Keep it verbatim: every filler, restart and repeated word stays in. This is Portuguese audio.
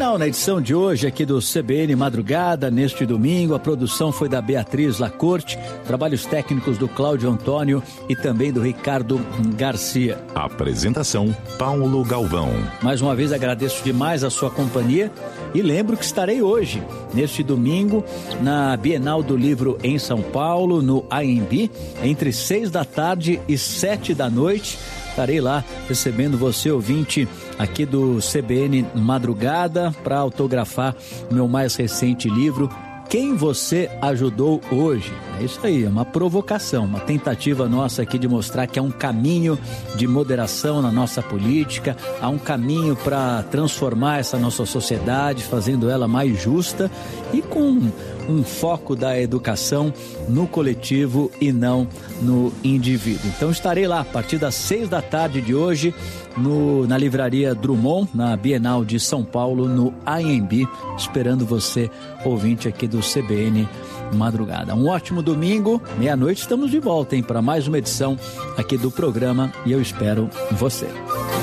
Final na edição de hoje aqui do C B N Madrugada, neste domingo. A produção foi da Beatriz Lacorte, trabalhos técnicos do Cláudio Antônio e também do Ricardo Garcia. Apresentação, Paulo Galvão. Mais uma vez agradeço demais a sua companhia e lembro que estarei hoje, neste domingo, na Bienal do Livro em São Paulo, no A M B, entre seis da tarde e sete da noite. Estarei lá recebendo você, ouvinte, aqui do C B N Madrugada, para autografar o meu mais recente livro, Quem Você Ajudou Hoje. É isso aí, é uma provocação, uma tentativa nossa aqui de mostrar que há um caminho de moderação na nossa política, há um caminho para transformar essa nossa sociedade, fazendo ela mais justa e com um foco da educação no coletivo e não no indivíduo. Então estarei lá a partir das seis da tarde de hoje no, na livraria Drummond, na Bienal de São Paulo, no A M B, esperando você, ouvinte aqui do C B N Madrugada. Um ótimo domingo, meia-noite estamos de volta, hein, para mais uma edição aqui do programa e eu espero você.